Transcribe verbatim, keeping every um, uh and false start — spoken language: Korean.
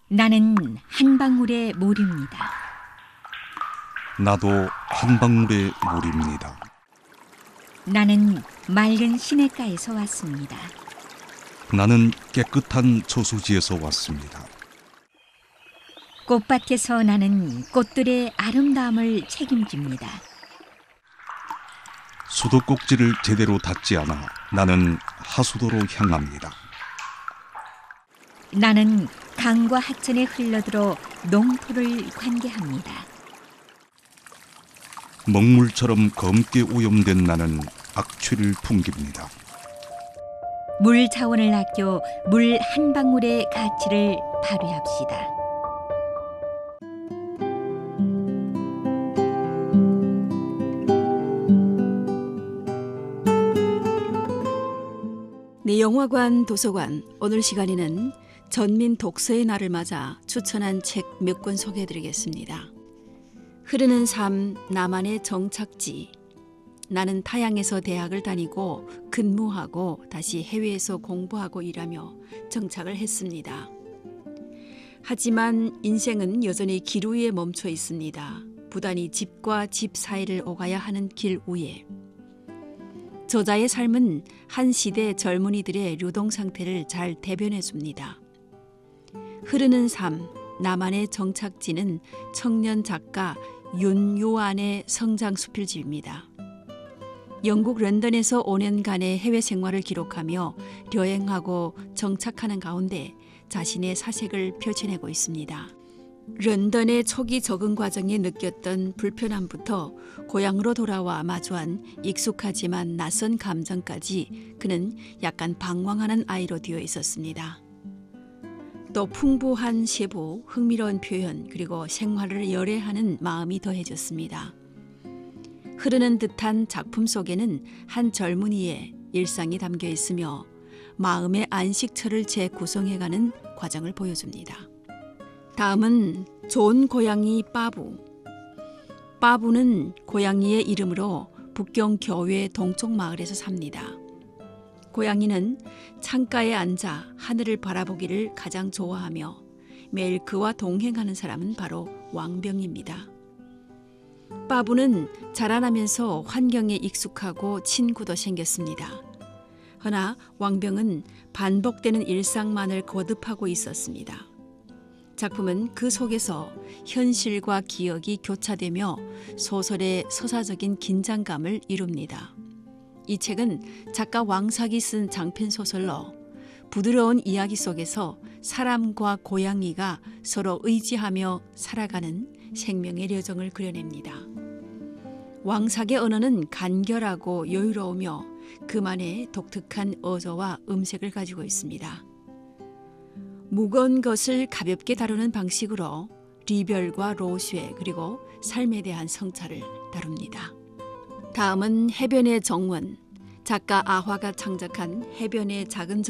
나는 한 방울의 물입니다. 나도 한 방울의 물입니다. 나는 맑은 시냇가에서 왔습니다. 나는 깨끗한 저수지에서 왔습니다. 꽃밭에서 나는 꽃들의 아름다움을 책임집니다. 수도꼭지를 제대로 닫지 않아 나는 하수도로 향합니다. 나는 강과 하천에 흘러들어 농토를 관계합니다. 먹물처럼 검게 오염된 나는 악취를 풍깁니다. 물 자원을 아껴 물 한 방울의 가치를 발휘합시다. 네, 영화관, 도서관 오늘 시간에는 전민 독서의 날을 맞아 추천한 책 몇 권 소개해드리겠습니다. 흐르는 삶, 나만의 정착지. 나는 타양에서 대학을 다니고 근무하고 다시 해외에서 공부하고 일하며 정착을 했습니다. 하지만 인생은 여전히 길 위에 멈춰 있습니다. 부단히 집과 집 사이를 오가야 하는 길 위에. 저자의 삶은 한 시대 젊은이들의 유동 상태를 잘 대변해 줍니다. 흐르는 삶, 나만의 정착지는 청년 작가 윤요한의 성장 수필집입니다. 영국 런던에서 오 년간의 해외 생활을 기록하며 여행하고 정착하는 가운데 자신의 사색을 펼쳐내고 있습니다. 런던의 초기 적응 과정에 느꼈던 불편함부터 고향으로 돌아와 마주한 익숙하지만 낯선 감정까지 그는 약간 방황하는 아이로 되어 있었습니다. 또 풍부한 세부, 흥미로운 표현, 그리고 생활을 열애하는 마음이 더해졌습니다. 흐르는 듯한 작품 속에는 한 젊은이의 일상이 담겨 있으며 마음의 안식처를 재구성해가는 과정을 보여줍니다. 다음은 좋은 고양이 빠부. 빠부는 고양이의 이름으로 북경 교외 동쪽 마을에서 삽니다. 고양이는 창가에 앉아 하늘을 바라보기를 가장 좋아하며 매일 그와 동행하는 사람은 바로 왕병입니다. 빠부는 자라나면서 환경에 익숙하고 친구도 생겼습니다. 허나 왕병은 반복되는 일상만을 거듭하고 있었습니다. 작품은 그 속에서 현실과 기억이 교차되며 소설의 서사적인 긴장감을 이룹니다. 이 책은 작가 왕삭이 쓴 장편 소설로 부드러운 이야기 속에서 사람과 고양이가 서로 의지하며 살아가는 생명의 여정을 그려냅니다. 왕삭의 언어는 간결하고 여유로우며 그만의 독특한 어조와 음색을 가지고 있습니다. 무거운 것을 가볍게 다루는 방식으로 리별과 로쉐 그리고 삶에 대한 성찰을 다룹니다. 다음은 해변의 정원, 작가 아화가 창작한 해변의 작은